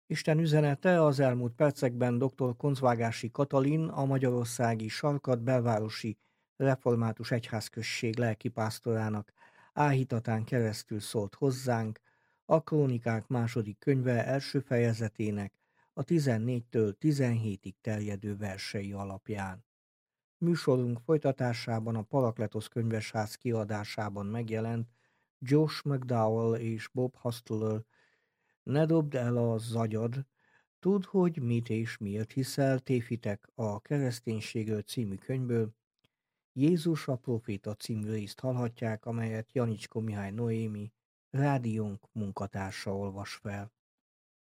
Isten üzenete az elmúlt percekben dr. Konzvágási Katalin, a magyarországi Sarkad belvárosi református egyházközség lelkipásztorának áhítatán keresztül szólt hozzánk, a Krónikák második könyve első fejezetének a 14-től 17-ig terjedő versei alapján. Műsorunk folytatásában a Parakletosz könyvesház kiadásában megjelent Josh McDowell és Bob Hostler Ne dobd el a zagyad, tudd, hogy mit és miért hiszel, tévhitek a kereszténységről című könyvből. Jézus a proféta című részt hallhatják, amelyet Janicskó Mihály Noémi, rádiónk munkatársa olvas fel.